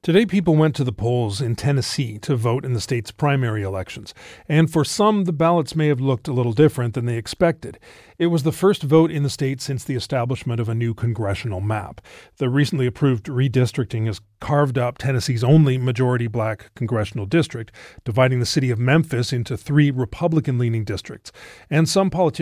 Today, people went to the polls in Tennessee to vote in the state's primary elections, and for some, the ballots may have looked a little different than they expected. It was the first vote in the state since the establishment of a new congressional map. The recently approved redistricting has carved up Tennessee's only majority black congressional district, dividing the city of Memphis into three Republican-leaning districts. And some politicians